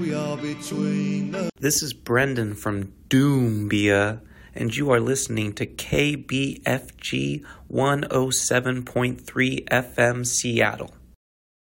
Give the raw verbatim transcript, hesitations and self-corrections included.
Hallelujah between the... This is Brendan from Doombia, and you are listening to K B F G one oh seven point three F M Seattle.